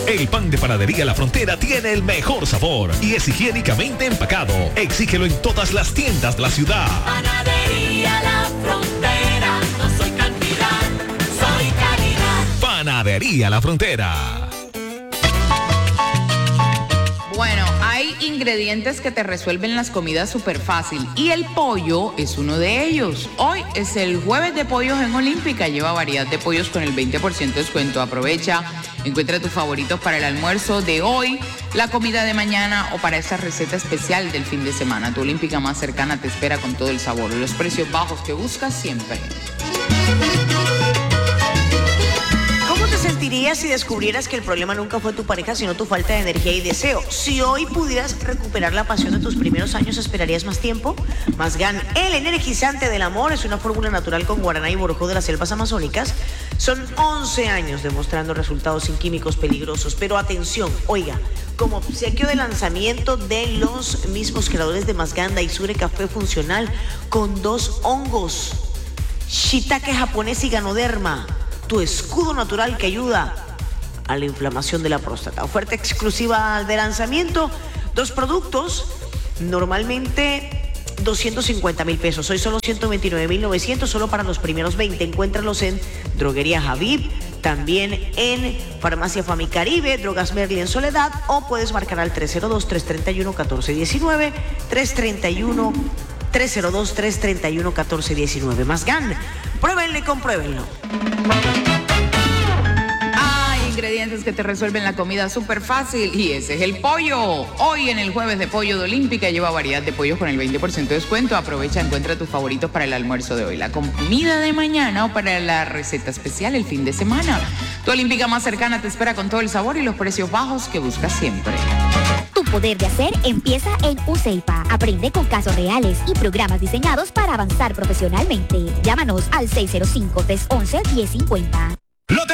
El pan de Panadería La Frontera tiene el mejor sabor y es higiénicamente empacado. Exígelo en todas las tiendas de la ciudad. Panadería La Frontera, no soy cantidad, soy calidad. Panadería La Frontera. Bueno, hay ingredientes que te resuelven las comidas súper fácil y el pollo es uno de ellos. Hoy es el jueves de pollos en Olímpica. Lleva variedad de pollos con el 20% de descuento. Aprovecha, encuentra tus favoritos para el almuerzo de hoy, la comida de mañana o para esa receta especial del fin de semana. Tu Olímpica más cercana te espera con todo el sabor y los precios bajos que buscas siempre. ¿Cómo te sentirías si descubrieras que el problema nunca fue tu pareja, sino tu falta de energía y deseo? Si hoy pudieras recuperar la pasión de tus primeros años, ¿esperarías más tiempo? Masgan, el energizante del amor, es una fórmula natural con guaraná y borojó de las selvas amazónicas. Son 11 años demostrando resultados sin químicos peligrosos. Pero atención, oiga, como obsequio de lanzamiento de los mismos creadores de Masgan, Daisure Café Funcional con 2 hongos, shiitake japonés y ganoderma, tu escudo natural que ayuda a la inflamación de la próstata. Oferta exclusiva de lanzamiento, 2 productos, normalmente 250,000 pesos. Hoy solo 129,900, solo para los primeros 20. Encuéntralos en Droguería Javib, también en Farmacia Famicaribe, Drogas Merli en Soledad, o puedes marcar al 302-331-1419, 302-331-1419. Masgan, pruébenlo y compruébenlo. Hay ingredientes que te resuelven la comida súper fácil y ese es el pollo. Hoy en el jueves de pollo de Olímpica lleva variedad de pollos con el 20% de descuento. Aprovecha, encuentra tus favoritos para el almuerzo de hoy, la comida de mañana o para la receta especial el fin de semana. Tu Olímpica más cercana te espera con todo el sabor y los precios bajos que buscas siempre. Tu poder de hacer empieza en UCEIPA. Aprende con casos reales y programas diseñados para avanzar profesionalmente. Llámanos al 605-311-1050.